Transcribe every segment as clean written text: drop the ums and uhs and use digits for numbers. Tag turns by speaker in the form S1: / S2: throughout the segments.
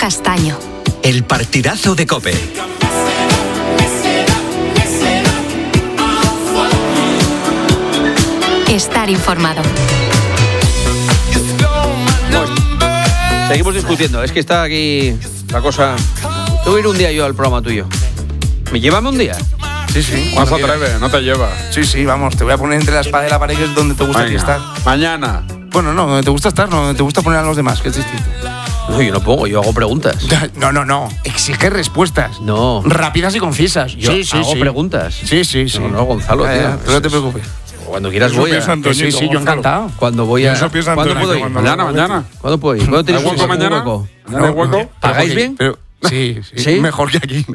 S1: Castaño.
S2: El partidazo de COPE.
S1: Estar informado.
S3: Seguimos discutiendo. Es que está aquí la cosa. Te voy a ir un día yo al programa tuyo. ¿Me llévame un día?
S4: Sí.
S5: No se atreve, no te lleva.
S4: Sí, vamos, te voy a poner entre la espada y la pared, que es donde te gusta estar.
S5: Mañana.
S4: Bueno, no, donde te gusta estar, no, donde te gusta poner a los demás, que es distinto.
S3: No, yo no pongo, yo hago preguntas.
S4: No. Exige respuestas.
S3: No.
S4: Rápidas y concisas.
S3: Yo hago preguntas.
S4: Sí.
S3: No, Gonzalo, tío.
S4: No te preocupes.
S3: Cuando quieras
S5: Eso
S3: voy
S5: piensa
S3: a...
S5: Antoñito,
S4: Sí, yo encantado.
S3: Cuando voy a...
S5: Eso piensa
S3: ¿Cuándo
S5: Antonio,
S3: puedo ir?
S5: Mañana.
S3: ¿Cuándo puedo ir? ¿Cuándo
S5: ¿Hay
S3: tenéis
S5: hueco
S3: un
S5: mañana?
S3: hueco?
S5: ¿Hay hueco?
S3: ¿Pagáis bien?
S4: Pero, sí. Mejor que aquí.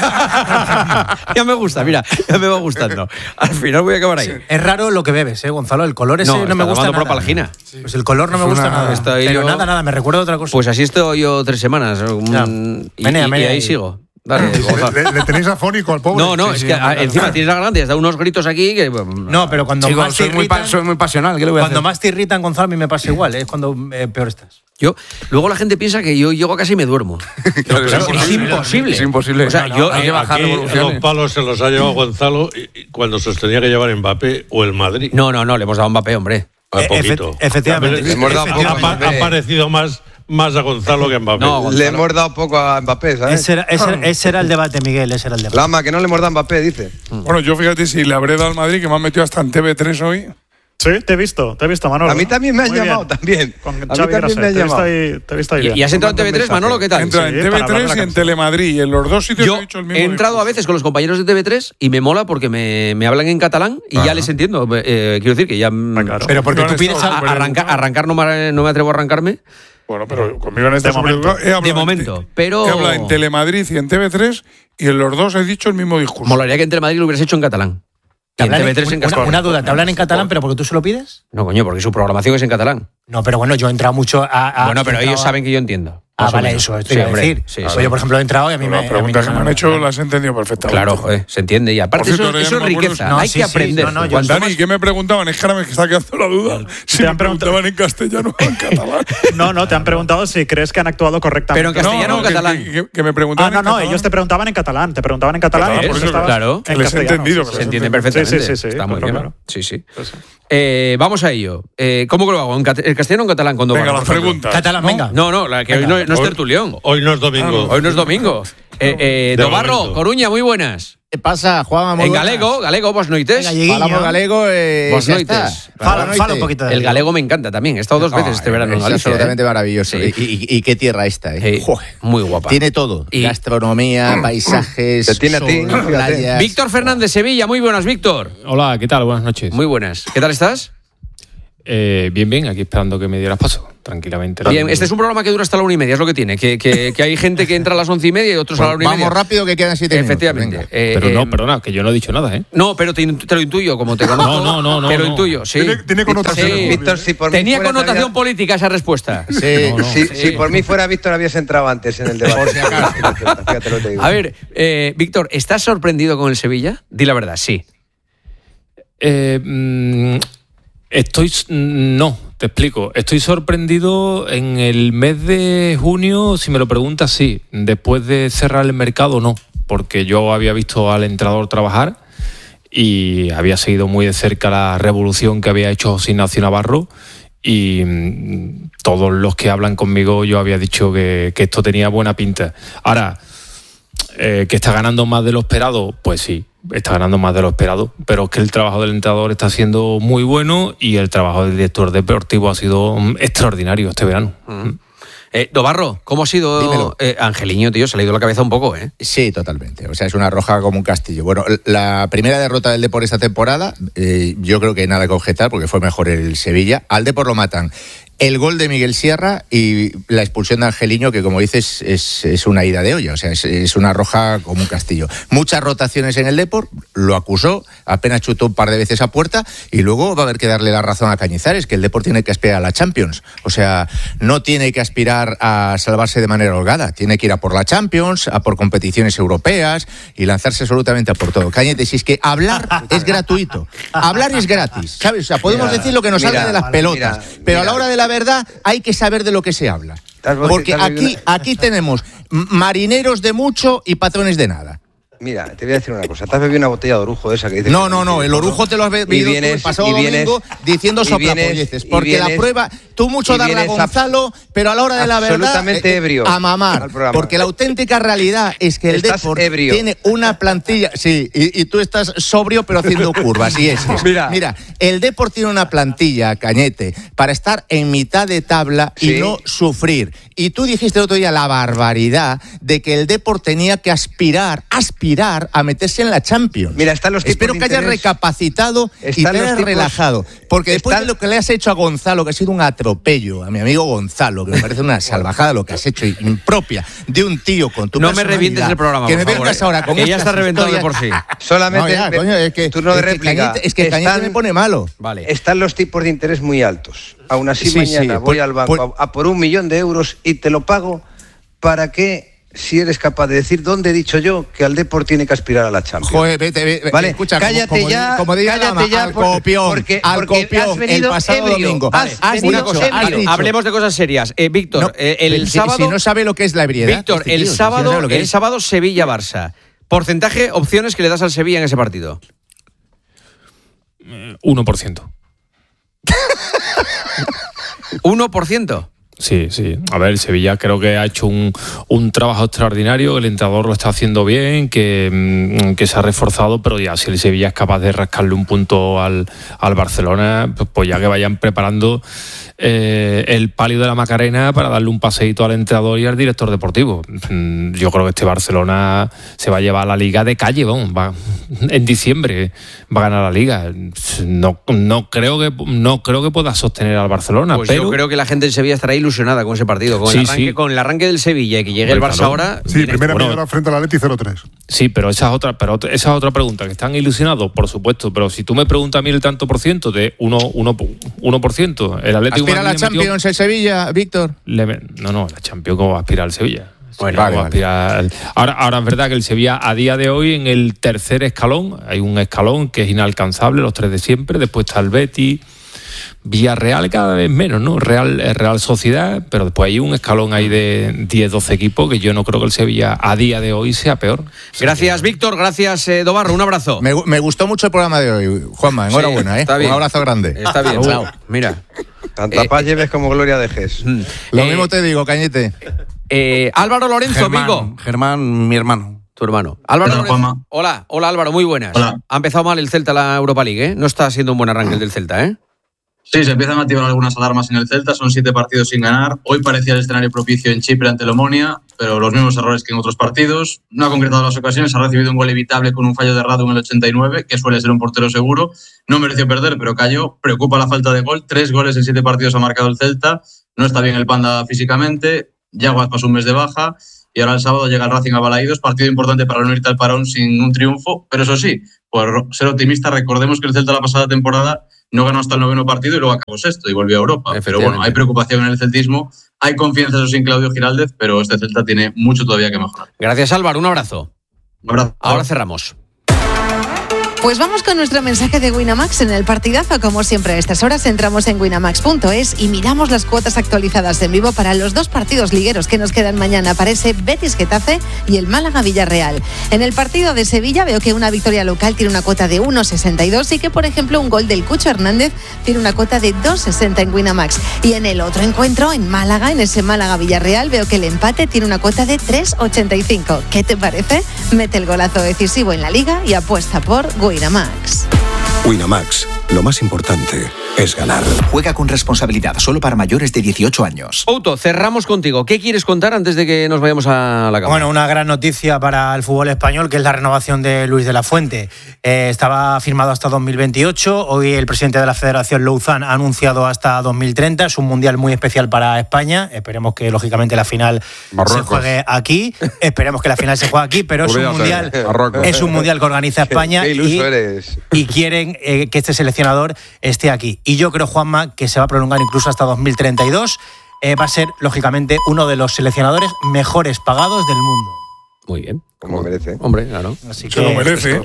S3: Ya me gusta, mira, ya me va gustando. Al final voy a acabar ahí.
S6: Es raro lo que bebes, Gonzalo. El color ese no me gusta nada.
S3: propalgina.
S6: Pues el color no me gusta nada. Pero nada, me recuerda a otra cosa.
S3: Pues así estoy yo 3 semanas. Y ahí sigo. Dale,
S5: ¿Le tenéis afónico al pobre?
S3: No, es que encima tienes la garganta y has dado unos gritos aquí que...
S6: No, pero cuando más te irritan...
S4: Soy muy pasional, ¿qué le voy a hacer?
S6: Cuando más te irritan, Gonzalo, a mí me pasa igual, es cuando peor estás.
S3: Luego la gente piensa que yo llego a casa y me duermo. Es imposible.
S4: Es imposible.
S3: O sea, yo...
S7: Aquí los palos se los ha llevado Gonzalo cuando se los tenía que llevar Mbappé o el Madrid.
S3: No, le hemos dado a Mbappé, hombre.
S7: A poquito.
S6: Efectivamente.
S8: Le hemos dado poco a Mbappé.
S7: Ha parecido más a Gonzalo que a Mbappé.
S3: No,
S8: le hemos dado poco a Mbappé, ¿sabes?
S6: Ese era el debate, Miguel, ese era el debate.
S8: Lama, que no le hemos dado a Mbappé, dice.
S5: Bueno, yo fíjate si le habré dado al Madrid, que me han metido hasta en TV3 hoy.
S9: Sí, te he visto, Manolo.
S8: A mí también me han llamado, también.
S9: Con
S8: A mí
S9: Xavi
S8: también me han llamado.
S9: Te he visto ahí bien.
S3: ¿Y has entrado en TV3, Manolo? ¿Qué tal?
S5: Entra en TV3 y en Telemadrid. Y en los dos sitios he dicho el mismo.
S3: He entrado a veces con los compañeros de TV3 y me mola porque me hablan en catalán y ya les entiendo. Quiero decir que ya...
S9: Claro.
S6: Pero porque tú pides
S3: arrancar no me atrevo a arrancarme.
S5: Bueno, pero conmigo en este momento
S3: De momento, pero...
S5: He hablado en Telemadrid y en TV3 y en los dos he dicho el mismo discurso.
S3: Molaría que en Telemadrid lo hubieras hecho en catalán. Y en TV3 en catalán.
S6: Una duda, ¿te hablan en catalán pero porque tú se lo pides?
S3: No, coño, porque su programación es en catalán.
S6: No, pero bueno, yo he entrado mucho a...
S3: Bueno, pero ellos saben que yo entiendo.
S6: Vale, eso te iba a decir. Yo, por ejemplo, he entrado y a mí
S5: Las preguntas que me han hecho las he entendido perfectamente.
S3: Claro, joder, se entiende. Y aparte eso es riqueza. Hay que aprender.
S5: Dani, ¿qué me preguntaban? Es que ahora me está quedando la duda. Si me preguntaban en castellano o en catalán.
S9: No, te han preguntado si crees que han actuado correctamente.
S3: Pero en castellano o en catalán.
S5: Que me preguntaban en catalán.
S9: Ellos te preguntaban en catalán.
S3: Claro,
S5: que les he entendido.
S3: Se entiende perfectamente.
S9: Sí.
S3: Está muy bien. Sí. Vamos a ello. ¿Cómo que lo hago? ¿En castellano o en catalán?
S5: Venga, las preguntas.
S6: Catalán, venga.
S3: No, que hoy no es tertulión.
S7: Hoy no es domingo.
S3: Hoy no es domingo. Dobarro, Coruña, muy buenas.
S10: ¿Qué pasa, Juan?
S3: En galego, vos noites.
S10: Falamos galego.
S3: Vos noites.
S6: Fala un poquito de
S3: El galego me encanta también. He estado 2 veces este verano en
S10: Es
S3: Galicia.
S10: absolutamente maravilloso. Y qué tierra esta,
S3: muy guapa.
S10: Tiene todo. Gastronomía, paisajes,
S8: Te tiene a ti,
S10: playas.
S3: Víctor Fernández, Sevilla. Muy buenas, Víctor.
S11: Hola, ¿qué tal? Buenas noches.
S3: Muy buenas. ¿Qué tal estás?
S11: Bien, aquí esperando que me dieras paso, tranquilamente.
S3: Bien, este es un programa que dura hasta la 1:30, es lo que tiene. Que hay gente que entra a las 11:30 y otros a la 1:30.
S10: Vamos rápido, que quedan 7 minutos.
S3: Efectivamente.
S11: Pero no, perdona, que yo no he dicho nada, ¿eh?
S3: No, pero te lo intuyo, como te conozco.
S11: No.
S3: Te lo intuyo, sí.
S5: Tiene connotación.
S8: Víctor, si por mí
S3: Tenía
S8: fuera
S3: connotación política esa respuesta.
S8: Si por mí fuera Víctor, habías entrado antes en el debate. Por si acaso. Fíjate lo que te digo.
S3: A ver, Víctor, ¿estás sorprendido con el Sevilla? Di la verdad, sí.
S11: No, te explico. Estoy sorprendido en el mes de junio, si me lo preguntas, sí. Después de cerrar el mercado, no. Porque yo había visto al entrenador trabajar y había seguido muy de cerca la revolución que había hecho José Ignacio Navarro. Y todos los que hablan conmigo, yo había dicho que esto tenía buena pinta. Ahora, que está ganando más de lo esperado, pues sí. Está ganando más de lo esperado, pero es que el trabajo del entrenador está siendo muy bueno y el trabajo del director deportivo ha sido extraordinario este verano.
S3: Dobarro, ¿cómo ha sido Angeliño, tío? Se le ha ido la cabeza un poco, ¿eh?
S10: Sí, totalmente. O sea, es una roja como un castillo. Bueno, la primera derrota del Depor esta temporada, yo creo que nada que objetar porque fue mejor el Sevilla. Al Depor lo matan el gol de Miguel Sierra y la expulsión de Angeliño, que como dices es una ida de olla, o sea, es una roja como un castillo. Muchas rotaciones en el Depor, lo acusó, apenas chutó un par de veces a puerta y luego va a haber que darle la razón a Cañizares, que el Depor tiene que aspirar a la Champions, o sea, no tiene que aspirar a salvarse de manera holgada, tiene que ir a por la Champions, a por competiciones europeas y lanzarse absolutamente a por todo. Cañete, si es que hablar es gratuito, hablar es gratis, ¿sabes? O sea, podemos decir lo que nos salga de las pelotas, pero a la hora de la verdad hay que saber de lo que se habla. Porque aquí tenemos marineros de mucho y patrones de nada.
S8: Mira, te voy a decir una cosa. ¿Te has bebido una botella de orujo de esa que dices?
S10: No, el orujo te lo has bebido tú el pasado domingo diciendo soplapolleces. Porque la prueba, tú mucho darle a Gonzalo, pero a la hora de la verdad,
S8: absolutamente ebrio
S10: a mamar. Porque la auténtica realidad es que el Depor tiene una plantilla, sí, y tú estás sobrio pero haciendo curvas, y es. Mira, el Depor tiene una plantilla, Cañete, para estar en mitad de tabla y no sufrir. Y tú dijiste el otro día la barbaridad de que el Depor tenía que aspirar a meterse en la Champions.
S8: Mira, están los tipos
S10: Espero que hayas recapacitado y te hayas relajado. Porque después de lo que le has hecho a Gonzalo, que ha sido un atropello, a mi amigo Gonzalo, que me parece una salvajada lo que has hecho, impropia de un tío con tu personalidad.
S3: No me revientes el programa,
S10: que me vengas ahora con
S3: que ya está reventado de por sí.
S8: Solamente
S10: es que turno de réplica. Es que Cañete me pone malo.
S8: Vale. Están los tipos de interés muy altos. Aún así, mañana voy al banco a por 1 millón de euros y te lo pago para que, si eres capaz de decir dónde he dicho yo que al Depor tiene que aspirar a la Champions.
S10: Joder, vete,
S8: vale,
S10: escucha,
S8: cállate
S10: como diga
S8: cállate ya,
S10: al copión el pasado domingo.
S3: Hablemos de cosas serias. Víctor, el sábado...
S10: Si no sabe lo que es la ebriedad.
S3: Víctor, el sábado Sevilla-Barça. Porcentaje, opciones que le das al Sevilla en ese partido.
S11: 1%.
S3: 1%.
S11: Sí. A ver, Sevilla creo que ha hecho un trabajo extraordinario, el entrenador lo está haciendo bien, que se ha reforzado, pero ya si el Sevilla es capaz de rascarle un punto al Barcelona, pues ya que vayan preparando el palio de la Macarena para darle un paseíto al entrenador y al director deportivo. Yo creo que este Barcelona se va a llevar a la Liga de calle, en diciembre va a ganar la Liga. No creo que pueda sostener al Barcelona.
S3: Pues
S11: pero
S3: yo creo que la gente del Sevilla estará ilusionada con ese partido, con el arranque del Sevilla y que llegue el Barça ahora.
S5: Sí, primera media frente a la Atleti 0-3.
S11: Sí, pero esa es otra pregunta, que están ilusionados, por supuesto, pero si tú me preguntas a mí el tanto por ciento de 1%, el Atlético
S10: ¿aspira a la Champions el Sevilla, Víctor?
S11: No, la Champions ¿cómo va a aspirar el Sevilla?
S10: Bueno, vale.
S11: Ahora es verdad que el Sevilla a día de hoy en el tercer escalón, hay un escalón que es inalcanzable, los 3 de siempre, después está el Betis, Villarreal cada vez menos, ¿no? Real Sociedad, pero después hay un escalón ahí de 10-12 equipos que yo no creo que el Sevilla a día de hoy sea peor.
S3: Gracias, Víctor, gracias, Dobarro, un abrazo.
S10: Me gustó mucho el programa de hoy, Juanma, enhorabuena,
S3: está bien.
S10: Un abrazo grande.
S3: Está bien, chao. Mira.
S8: Tanta paz lleves como gloria dejes.
S10: Lo mismo te digo, Cañete.
S3: Álvaro Lorenzo, Vigo.
S4: Germán, mi hermano.
S3: Tu hermano. Álvaro Lorenzo. Hola, Álvaro, muy buenas.
S1: Hola.
S3: Ha empezado mal el Celta la Europa League, ¿eh? No está siendo un buen arranque el del Celta, ¿eh?
S1: Sí, se empiezan a activar algunas alarmas en el Celta, son 7 partidos sin ganar. Hoy parecía el escenario propicio en Chipre ante el Omonia, pero los mismos errores que en otros partidos. No ha concretado las ocasiones, ha recibido un gol evitable con un fallo de Radu en el 89, que suele ser un portero seguro. No mereció perder, pero cayó. Preocupa la falta de gol. 3 goles en 7 partidos ha marcado el Celta. No está bien el Panda físicamente. Yaguas pasó un mes de baja. Y ahora el sábado llega el Racing a Balaídos, partido importante para no irte al parón sin un triunfo. Pero eso sí, por ser optimista, recordemos que el Celta la pasada temporada no ganó hasta el 9º partido y luego acabó 6º y volvió a Europa. Pero bueno, hay preocupación en el celtismo, hay confianza eso sin Claudio Giraldez, pero este Celta tiene mucho todavía que mejorar.
S3: Gracias, Álvaro, un abrazo.
S1: Un abrazo.
S3: Ahora cerramos.
S12: Pues vamos con nuestro mensaje de Winamax en el partidazo. Como siempre a estas horas entramos en winamax.es y miramos las cuotas actualizadas en vivo para los 2 partidos ligueros que nos quedan mañana, para ese Betis-Getafe y el Málaga-Villarreal. En el partido de Sevilla veo que una victoria local tiene una cuota de 1,62 y que, por ejemplo, un gol del Cucho Hernández tiene una cuota de 2,60 en Winamax. Y en el otro encuentro, en Málaga, en ese Málaga-Villarreal, veo que el empate tiene una cuota de 3,85. ¿Qué te parece? Mete el golazo decisivo en la Liga y apuesta por Winamax.
S13: Winamax, lo más importante es ganar.
S2: Juega con responsabilidad, solo para mayores de 18 años.
S3: Outo, cerramos contigo. ¿Qué quieres contar antes de que nos vayamos a la cama?
S6: Bueno, una gran noticia para el fútbol español, que es la renovación de Luis de la Fuente. Estaba firmado hasta 2028. Hoy el presidente de la Federación, Louzán, ha anunciado hasta 2030. Es un mundial muy especial para España. Esperemos que, lógicamente, la final se juegue aquí. Esperemos que la final se juegue aquí, pero es un mundial que organiza España.
S8: Qué iluso eres.
S6: Y quieren que este seleccionador esté aquí. Y yo creo, Juanma, que se va a prolongar incluso hasta 2032. Va a ser, lógicamente, uno de los seleccionadores mejores pagados del mundo.
S3: Muy bien.
S8: Como merece.
S3: Hombre, claro.
S6: Así
S5: Se lo merece.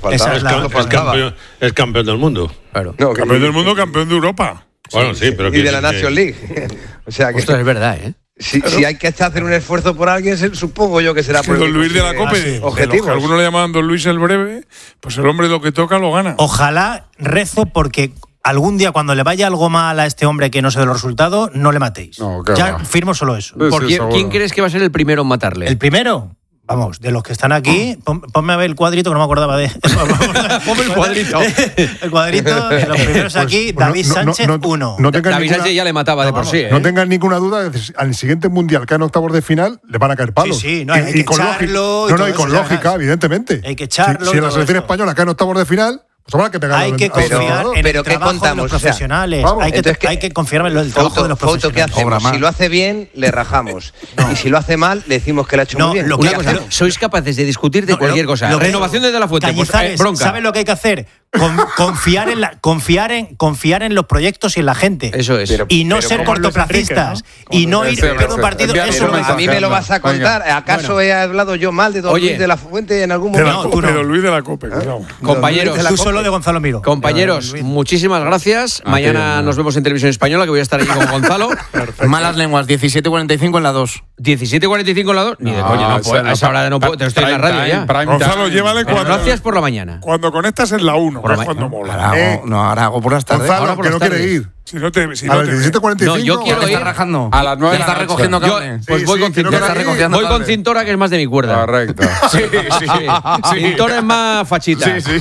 S7: Es campeón del mundo.
S3: Claro.
S5: No, campeón del mundo, campeón de Europa.
S7: Bueno, sí, pero
S8: y de la National League. O sea que...
S3: Esto es verdad, ¿eh?
S8: Si hay que hacer un esfuerzo por alguien, supongo yo que será por
S5: Don Luis de la COPE, objetivos. Algunos le llamaban Don Luis el Breve, pues el hombre lo que toca lo gana.
S6: Ojalá rezo porque algún día cuando le vaya algo mal a este hombre que no se dé los resultados, no le matéis.
S5: No,
S6: ya firmo solo eso.
S3: ¿Quién crees que va a ser el primero en matarle?
S6: ¿El primero? Vamos, de los que están aquí, ponme a ver el cuadrito que no me acordaba de.
S3: Ponme el cuadrito.
S6: El cuadrito, de los primeros aquí, David Sánchez, 1.
S3: David Sánchez ya le mataba de por sí.
S5: No tengan ninguna duda, al siguiente mundial que en octavos de final le van a caer palos.
S6: Sí, no, hay que echarlo.
S5: Y con lógica, evidentemente.
S6: Hay que echarlo.
S5: Si en la selección española cae en octavos de final, pues habrá que pegarlo.
S6: Hay que confiar en el trabajo de los profesionales. Hay que confiar en el trabajo de los profesionales.
S8: ¿Qué hacemos? Si lo hace bien, le rajamos. Y si lo hace mal, le decimos que lo ha hecho muy bien.
S3: Una cosa, sois capaces de discutir de cualquier cosa. Renovación desde la fuente.
S6: Cañizares, bronca. ¿Sabes lo que hay que hacer? Confiar en los proyectos y en la gente.
S3: Eso es.
S6: Y no ser cortoplacistas. Y no ir a un partido.
S8: A mí me lo vas a contar. ¿Acaso he hablado yo mal de Don Luis de la Fuente en algún momento?
S5: De Don Luis de la COPE.
S3: Compañeros,
S6: tú solo de Gonzalo Miro.
S3: Compañeros, muchísimas gracias. Mañana nos vemos en Televisión Española, que voy a estar allí con Gonzalo.
S4: Malas lenguas, 17:45 en la 2.
S3: 17:45 en la 2. Ni de coña, no puedo. A esa hora no puedo. Estoy en la radio ya.
S5: Gonzalo, llévale cuando.
S3: Gracias por la mañana.
S5: Cuando conectas en la 1, que es cuando mola.
S4: Ahora hago por las tardes.
S5: Gonzalo, que no quiere ir. Si no te, a las 17:45.
S3: No, yo quiero ir.
S4: Rajando.
S3: A las 9
S4: está recogiendo cable.
S3: Pues voy con Cintora. Voy con Cintora, que es más de mi cuerda.
S5: Correcto.
S3: Sí. Cintora es más fachita.
S4: Sí.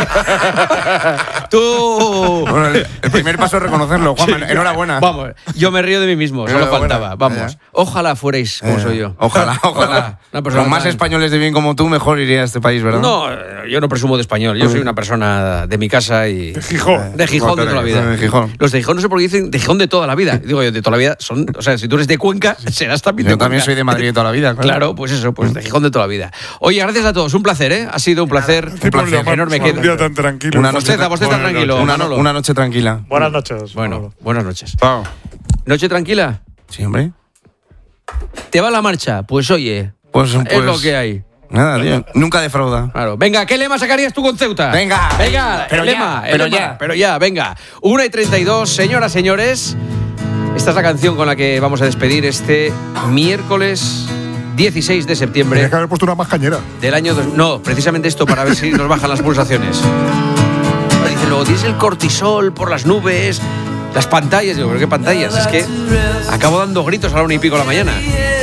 S3: Tú.
S4: Bueno, el primer paso es reconocerlo, Juan. Enhorabuena.
S3: Vamos, yo me río de mí mismo, solo faltaba. Vamos. Ojalá fuerais como soy yo.
S4: Ojalá. Con más españoles de bien como tú, mejor iría a este país, ¿verdad?
S3: No, yo no presumo de español. Yo soy una persona de mi casa y.
S5: De Gijón.
S3: De Gijón de toda la vida. Los de Gijón no sé por qué dicen de Gijón de toda la vida. Digo yo, de toda la vida son. O sea, si tú eres de Cuenca, serás también de Cuenca.
S4: Yo también soy de Madrid de toda la vida.
S3: Claro, pues eso, pues de Gijón de toda la vida. Oye, gracias a todos. Un placer, ¿eh? Ha sido un placer.
S5: Un placer
S3: enorme.
S5: Un día tan tranquilo.
S3: Usted está tranquilo.
S4: Una noche tranquila.
S9: Buenas noches.
S3: Bueno, buenas noches.
S5: Chao.
S3: ¿Noche tranquila?
S4: Sí, hombre.
S3: ¿Te va la marcha? Pues oye,
S4: pues
S3: es lo que hay.
S4: Nada, tío. Nunca defrauda.
S3: Claro. Venga, ¿qué lema sacarías tú con Ceuta?
S4: Venga,
S3: pero ya, venga. 1:32, señoras, señores. Esta es la canción con la que vamos a despedir este miércoles 16 de septiembre.
S5: Tienes que haber puesto una más cañera.
S3: Del año. No, precisamente esto para ver si nos bajan las pulsaciones. Dice luego, tienes el cortisol por las nubes, las pantallas. Digo, ¿pero qué pantallas? Es que acabo dando gritos a la 1:00 de la mañana.